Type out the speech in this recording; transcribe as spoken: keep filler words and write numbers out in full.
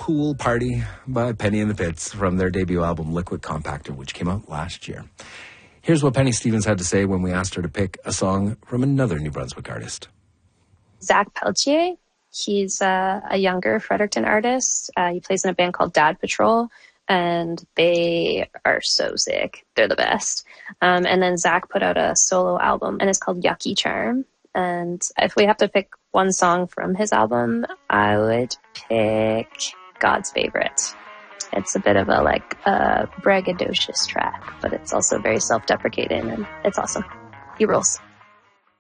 Pool Party by Penny and the Pits from their debut album Liquid Compactor, which came out last year. Here's what Penny Stevens had to say when we asked her to pick a song from another New Brunswick artist. Zach Pelletier. He's uh, a younger Fredericton artist. Uh, he plays in a band called Dad Patrol, and they are so sick. They're the best. Um, and then Zach put out a solo album, and it's called Yucky Charm. And if we have to pick one song from his album, I would pick God's Favorite. It's a bit of a like a braggadocious track, but it's also very self-deprecating, and it's awesome. He rules.